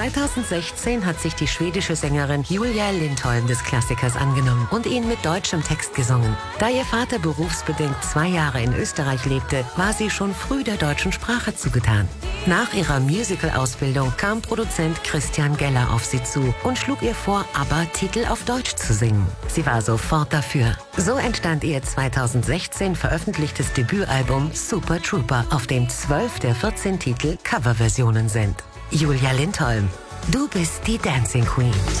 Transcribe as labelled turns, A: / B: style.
A: 2016 hat sich die schwedische Sängerin Julia Lindholm des Klassikers angenommen und ihn mit deutschem Text gesungen. Da ihr Vater berufsbedingt 2 Jahre in Österreich lebte, war sie schon früh der deutschen Sprache zugetan. Nach ihrer Musical-Ausbildung kam Produzent Christian Geller auf sie zu und schlug ihr vor, ABBA-Titel auf Deutsch zu singen. Sie war sofort dafür. So entstand ihr 2016 veröffentlichtes Debütalbum Super Trooper, auf dem 12 der 14 Titel Coverversionen sind. Julia Lindholm, du bist die Dancing Queen.